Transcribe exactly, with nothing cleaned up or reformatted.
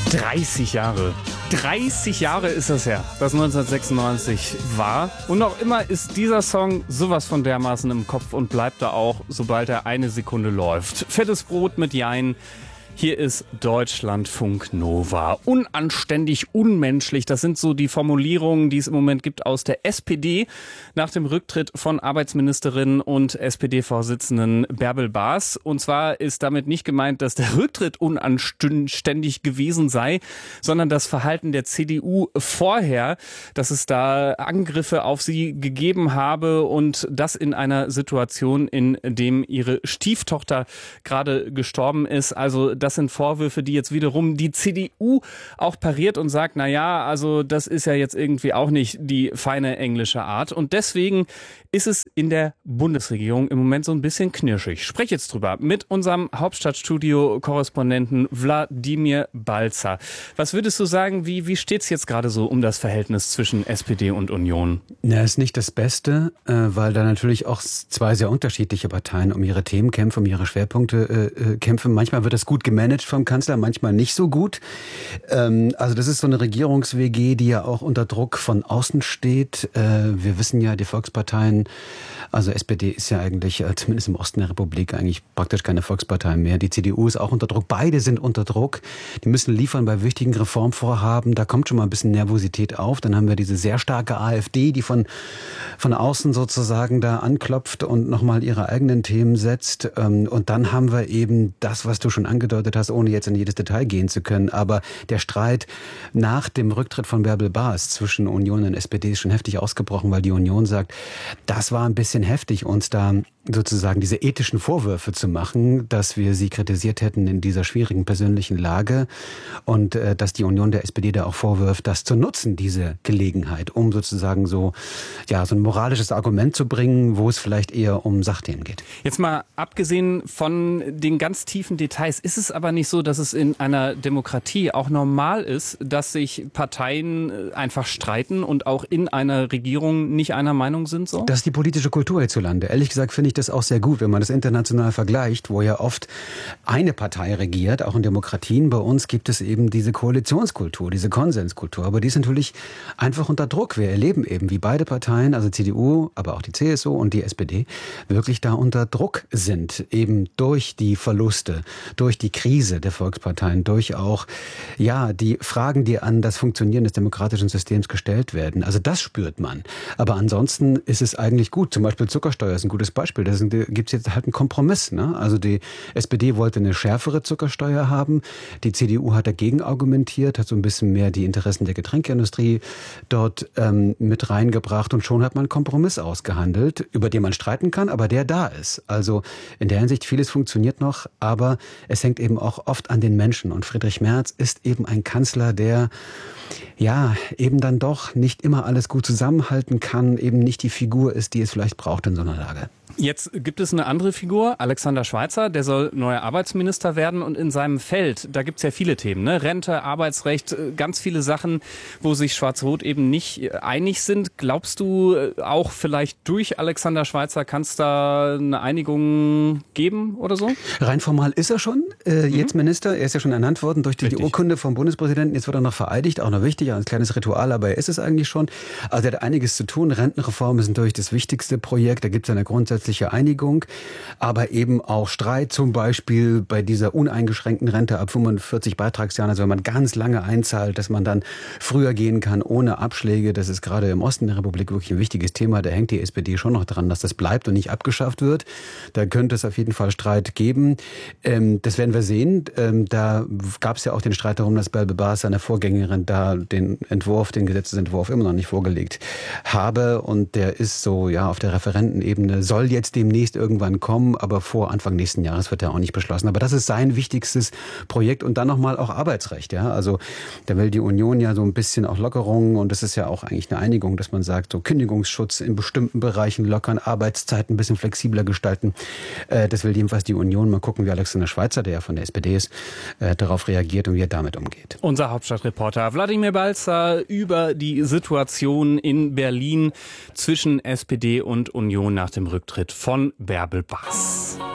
dreißig Jahre. dreißig Jahre ist das her, das neunzehnhundertsechsundneunzig war. Und noch immer ist dieser Song sowas von dermaßen im Kopf und bleibt da auch, sobald er eine Sekunde läuft. Fettes Brot mit Jein. Hier ist Deutschlandfunk Nova. Unanständig, unmenschlich, das sind so die Formulierungen, die es im Moment gibt aus der S P D nach dem Rücktritt von Arbeitsministerin und S P D-Vorsitzenden Bärbel Baas. Und zwar ist damit nicht gemeint, dass der Rücktritt unanständig gewesen sei, sondern das Verhalten der C D U vorher, dass es da Angriffe auf sie gegeben habe und das in einer Situation, in dem ihre Stieftochter gerade gestorben ist. Also das sind Vorwürfe, die jetzt wiederum die C D U auch pariert und sagt, na ja, also das ist ja jetzt irgendwie auch nicht die feine englische Art. Und deswegen ist es in der Bundesregierung im Moment so ein bisschen knirschig. Ich spreche jetzt drüber mit unserem Hauptstadtstudio-Korrespondenten Wladimir Balzer. Was würdest du sagen, wie, wie steht es jetzt gerade so um das Verhältnis zwischen S P D und Union? Ja, ist nicht das Beste, weil da natürlich auch zwei sehr unterschiedliche Parteien um ihre Themen kämpfen, um ihre Schwerpunkte äh, kämpfen. Manchmal wird das gut gemanagt vom Kanzler, manchmal nicht so gut. Ähm, also das ist so eine Regierungs-W G, die ja auch unter Druck von außen steht. Äh, wir wissen ja, die Volksparteien, also S P D ist ja eigentlich, äh, zumindest im Osten der Republik, eigentlich praktisch keine Volkspartei mehr. Die C D U ist auch unter Druck. Beide sind unter Druck. Die müssen liefern bei wichtigen Reformvorhaben. Da kommt schon mal ein bisschen Nervosität auf. Dann haben wir diese sehr starke AfD, die von, von außen sozusagen da anklopft und nochmal ihre eigenen Themen setzt. Ähm, und dann haben wir eben das, was du schon angedeutet hast, ohne jetzt in jedes Detail gehen zu können. Aber der Streit nach dem Rücktritt von Bärbel Baas zwischen Union und S P D ist schon heftig ausgebrochen, weil die Union sagt, das war ein bisschen heftig, uns da sozusagen diese ethischen Vorwürfe zu machen, dass wir sie kritisiert hätten in dieser schwierigen persönlichen Lage und äh, dass die Union der S P D da auch vorwirft, das zu nutzen, diese Gelegenheit, um sozusagen so, ja, so ein moralisches Argument zu bringen, wo es vielleicht eher um Sachthemen geht. Jetzt mal abgesehen von den ganz tiefen Details, ist es aber nicht so, dass es in einer Demokratie auch normal ist, dass sich Parteien einfach streiten und auch in einer Regierung nicht einer Meinung sind? So? Das ist die politische Kultur hierzulande. Ehrlich gesagt finde ich das auch sehr gut, wenn man das international vergleicht, wo ja oft eine Partei regiert, auch in Demokratien. Bei uns gibt es eben diese Koalitionskultur, diese Konsenskultur. Aber die ist natürlich einfach unter Druck. Wir erleben eben, wie beide Parteien, also C D U, aber auch die C S U und die S P D, wirklich da unter Druck sind. Eben durch die Verluste, durch die Krise der Volksparteien, durch auch, ja, die Fragen, die an das Funktionieren des demokratischen Systems gestellt werden. Also das spürt man. Aber ansonsten ist es eigentlich gut. Zum Beispiel Zuckersteuer ist ein gutes Beispiel. Da gibt es jetzt halt einen Kompromiss. Ne? Also die S P D wollte eine schärfere Zuckersteuer haben. Die C D U hat dagegen argumentiert, hat so ein bisschen mehr die Interessen der Getränkeindustrie dort ähm, mit reingebracht. Und schon hat man einen Kompromiss ausgehandelt, über den man streiten kann, aber der da ist. Also in der Hinsicht, vieles funktioniert noch, aber es hängt eben auch oft an den Menschen. Und Friedrich Merz ist eben ein Kanzler, der ja eben dann doch nicht immer alles gut zusammenhalten kann, eben nicht die Figur ist, die es vielleicht braucht in so einer Lage. Jetzt gibt es eine andere Figur, Alexander Schweitzer, der soll neuer Arbeitsminister werden und in seinem Feld, da gibt es ja viele Themen, ne? Rente, Arbeitsrecht, ganz viele Sachen, wo sich Schwarz-Rot eben nicht einig sind. Glaubst du auch vielleicht durch Alexander Schweitzer kann es da eine Einigung geben oder so? Rein formal ist er schon äh, jetzt mhm. Minister, er ist ja schon ernannt worden durch die, die Urkunde vom Bundespräsidenten, jetzt wird er noch vereidigt, auch noch wichtig, ein kleines Ritual, aber er ist es eigentlich schon. Also er hat einiges zu tun, Rentenreform ist natürlich das wichtigste Projekt, da gibt es eine grundsätzliche Einigung, aber eben auch Streit, zum Beispiel bei dieser uneingeschränkten Rente ab fünfundvierzig Beitragsjahren, also wenn man ganz lange einzahlt, dass man dann früher gehen kann ohne Abschläge. Das ist gerade im Osten der Republik wirklich ein wichtiges Thema. Da hängt die S P D schon noch dran, dass das bleibt und nicht abgeschafft wird. Da könnte es auf jeden Fall Streit geben. Ähm, das werden wir sehen. Ähm, da gab es ja auch den Streit darum, dass Bärbel Baas, seine Vorgängerin, da den Entwurf, den Gesetzesentwurf immer noch nicht vorgelegt habe. Und der ist so, ja, auf der Referentenebene, soll jetzt demnächst irgendwann kommen, aber vor Anfang nächsten Jahres wird er auch nicht beschlossen. Aber das ist sein wichtigstes Projekt und dann nochmal auch Arbeitsrecht. Ja, also da will die Union ja so ein bisschen auch Lockerungen und das ist ja auch eigentlich eine Einigung, dass man sagt, so Kündigungsschutz in bestimmten Bereichen lockern, Arbeitszeiten ein bisschen flexibler gestalten. Äh, das will jedenfalls die Union. Mal gucken, wie Alexander Schweitzer, der ja von der S P D ist, äh, darauf reagiert und wie er damit umgeht. Unser Hauptstadtreporter Wladimir Balzer über die Situation in Berlin zwischen S P D und Union nach dem Rücktritt von Bärbel Baas.